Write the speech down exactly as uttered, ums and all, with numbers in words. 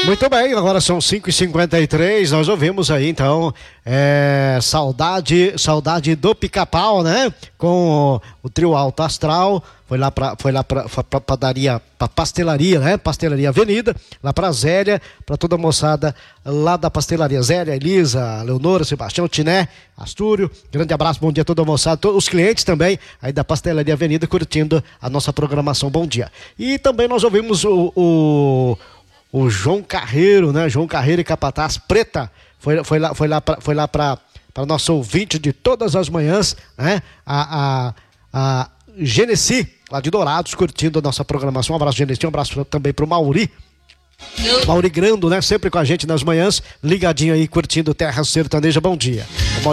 Muito bem, agora são cinco e cinquenta e três, nós ouvimos aí então é, Saudade, Saudade do Pica-Pau, né? Com o, o trio Alto Astral, foi lá pra, foi lá pra, pra padaria, pra pastelaria, né? Pastelaria Avenida, lá pra Zélia, pra toda a moçada lá da pastelaria Zélia, Elisa, Leonora, Sebastião, Tiné, Astúrio, grande abraço, bom dia a toda a moçada, todos os clientes também aí da pastelaria Avenida curtindo a nossa programação, bom dia. E também nós ouvimos o, o O João Carreiro, né? João Carreiro e Capataz Preta. Foi, foi lá, foi lá para foi lá para nosso ouvinte de todas as manhãs, né? A, a, a Genesi, lá de Dourados, curtindo a nossa programação. Um abraço, Genesi, um abraço também pro Mauri. Mauri Grando, né? Sempre com a gente nas manhãs, ligadinho aí, curtindo Terra Sertaneja. Bom dia.